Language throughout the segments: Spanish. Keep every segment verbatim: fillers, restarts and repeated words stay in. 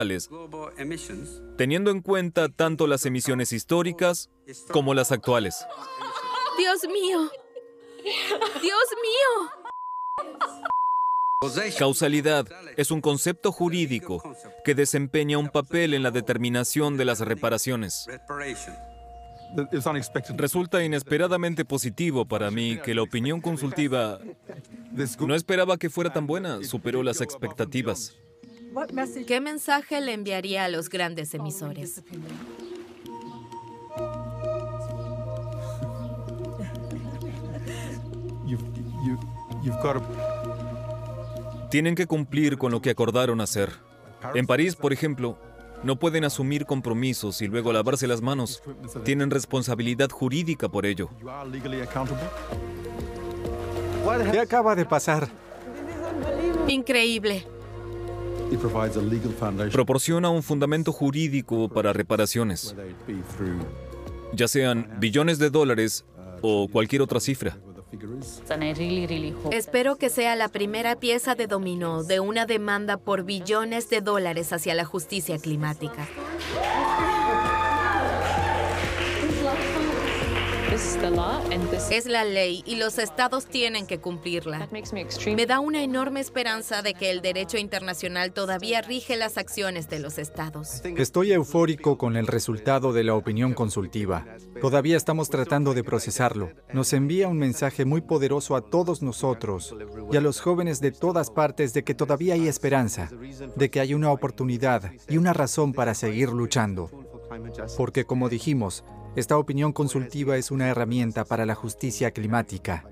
teniendo en cuenta tanto las emisiones históricas como las actuales. ¡Dios mío! ¡Dios mío! Causalidad es un concepto jurídico que desempeña un papel en la determinación de las reparaciones. Resulta inesperadamente positivo para mí que la opinión consultiva no esperaba que fuera tan buena, superó las expectativas. ¿Qué mensaje le enviaría a los grandes emisores? Tienen que cumplir con lo que acordaron hacer. En París, por ejemplo, no pueden asumir compromisos y luego lavarse las manos. Tienen responsabilidad jurídica por ello. ¿Qué acaba de pasar? Increíble. Proporciona un fundamento jurídico para reparaciones, ya sean billones de dólares o cualquier otra cifra. Espero que sea la primera pieza de dominó de una demanda por billones de dólares hacia la justicia climática. Es la ley y los estados tienen que cumplirla. Me da una enorme esperanza de que el derecho internacional todavía rige las acciones de los estados. Estoy eufórico con el resultado de la opinión consultiva. Todavía estamos tratando de procesarlo. Nos envía un mensaje muy poderoso a todos nosotros y a los jóvenes de todas partes de que todavía hay esperanza, de que hay una oportunidad y una razón para seguir luchando. Porque, como dijimos, esta opinión consultiva es una herramienta para la justicia climática.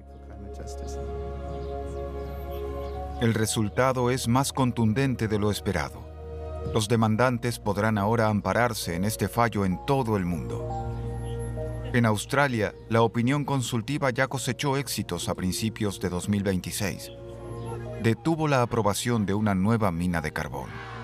El resultado es más contundente de lo esperado. Los demandantes podrán ahora ampararse en este fallo en todo el mundo. En Australia, la opinión consultiva ya cosechó éxitos a principios de dos mil veintiséis. Detuvo la aprobación de una nueva mina de carbón.